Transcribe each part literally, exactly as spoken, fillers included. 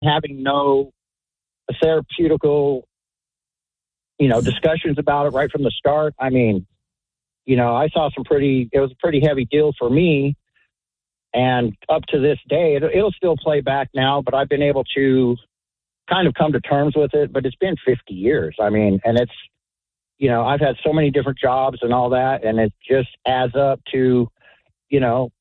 having no therapeutical, you know, discussions about it right from the start. I mean, you know, I saw some pretty, it was a pretty heavy deal for me. And up to this day, it, it'll still play back now, but I've been able to kind of come to terms with it. But it's been fifty years. I mean, and it's, you know, I've had so many different jobs and all that, and it just adds up to, you know,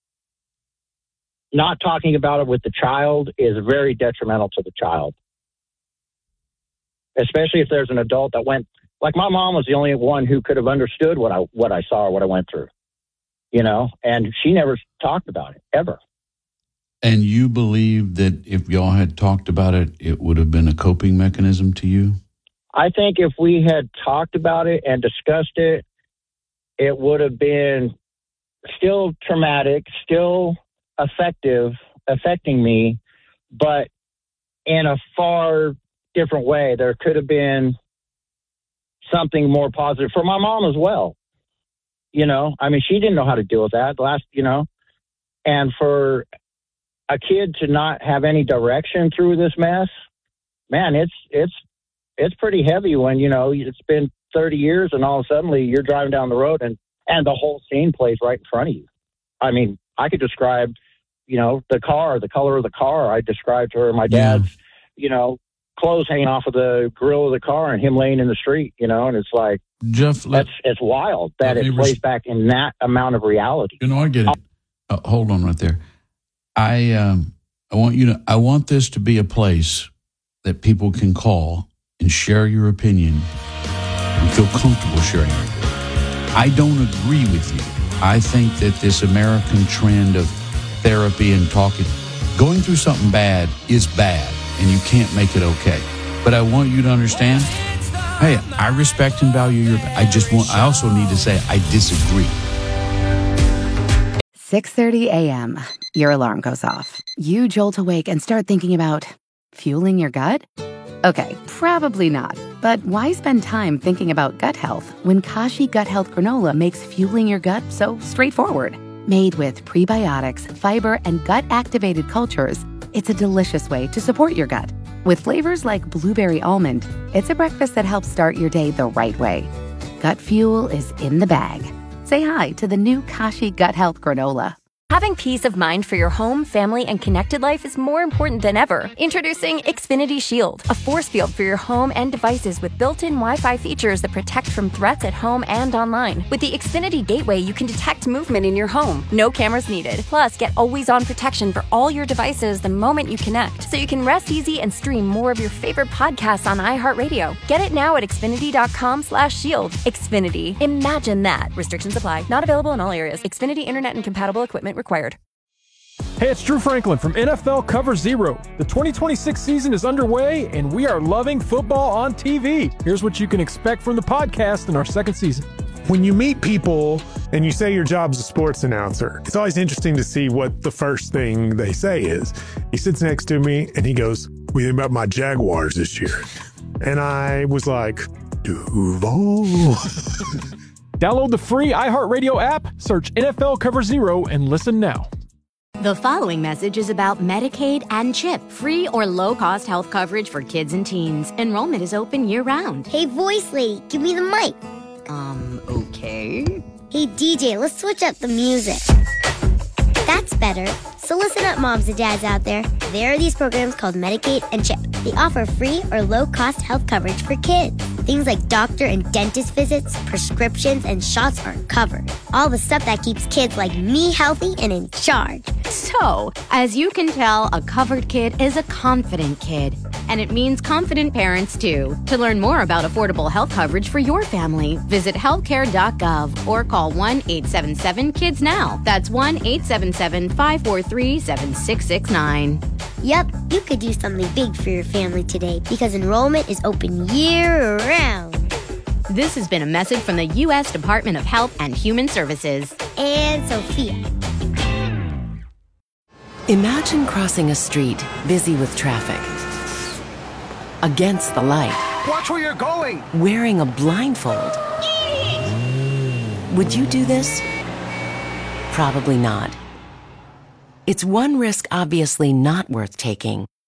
not talking about it with the child is very detrimental to the child. Especially if there's an adult that went, like my mom was the only one who could have understood what I what I saw or what I went through, you know, and she never talked about it, ever. And you believe that if y'all had talked about it, it would have been a coping mechanism to you? I think if we had talked about it and discussed it, it would have been still traumatic, still effective, affecting me, but in a far different way. There could have been something more positive for my mom as well. You know, I mean, she didn't know how to deal with that last, you know, and for a kid to not have any direction through this mess, man, it's, it's, it's pretty heavy when, you know, it's been thirty years and all of a sudden you're driving down the road and, and the whole scene plays right in front of you. I mean, I could describe, you know, the car, the color of the car. I described to her, my dad's, yeah. you know, clothes hanging off of the grill of the car and him laying in the street, you know, and it's like, Jeff, let, that's, it's wild that it plays res- back in that amount of reality. You know, I get it. Uh, hold on right there. I, um, I want you to, I want this to be a place that people can call and share your opinion and feel comfortable sharing your opinion. I don't agree with you. I think that this American trend of therapy and talking, going through something bad is bad and you can't make it okay. But I want you to understand, hey, I respect and value your, I just want, I also need to say I disagree. six thirty a.m. Your alarm goes off. You jolt awake and start thinking about fueling your gut? Okay, probably not. But why spend time thinking about gut health when Kashi Gut Health Granola makes fueling your gut so straightforward? Made with prebiotics, fiber, and gut-activated cultures, it's a delicious way to support your gut. With flavors like blueberry almond, it's a breakfast that helps start your day the right way. Gut fuel is in the bag. Say hi to the new Kashi Gut Health Granola. Having peace of mind for your home, family, and connected life is more important than ever. Introducing Xfinity Shield, a force field for your home and devices with built-in Wi-Fi features that protect from threats at home and online. With the Xfinity Gateway, you can detect movement in your home. No cameras needed. Plus, get always-on protection for all your devices the moment you connect, so you can rest easy and stream more of your favorite podcasts on iHeartRadio. Get it now at Xfinity.com slash shield. Xfinity. Imagine that. Restrictions apply. Not available in all areas. Xfinity Internet and compatible equipment required. Hey, it's Drew Franklin from N F L Cover Zero. The twenty twenty-six season is underway, and we are loving football on T V. Here's what you can expect from the podcast in our second season. When you meet people and you say your job's a sports announcer, it's always interesting to see what the first thing they say is. He sits next to me, and he goes, "What do you think about my Jaguars this year?" And I was like, Duval. Download the free iHeartRadio app, search N F L Cover Zero, and listen now. The following message is about Medicaid and CHIP, free or low-cost health coverage for kids and teens. Enrollment is open year-round. Hey, voice lady, give me the mic. Um, okay. Hey, D J, let's switch up the music. That's better. So listen up, moms and dads out there. There are these programs called Medicaid and CHIP. They offer free or low-cost health coverage for kids. Things like doctor and dentist visits, prescriptions, and shots are covered. All the stuff that keeps kids like me healthy and in charge. So, as you can tell, a covered kid is a confident kid. And it means confident parents, too. To learn more about affordable health coverage for your family, visit healthcare dot gov or call one eight seven seven kids now. That's one eight seven seven, five four three, seven six six nine. Yep, you could do something big for your family today because enrollment is open year-round. This has been a message from the U S Department of Health and Human Services. And Sophia. Imagine crossing a street busy with traffic. Against the light. Watch where you're going! Wearing a blindfold. Would you do this? Probably not. It's one risk obviously not worth taking.